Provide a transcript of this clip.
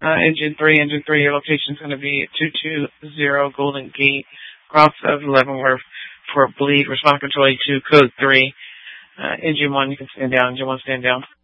Engine 3, your location is going to be at 220 Golden Gate, ground 711, where for bleed, response control 82, code 3. Engine 1, you can stand down. Engine 1, stand down.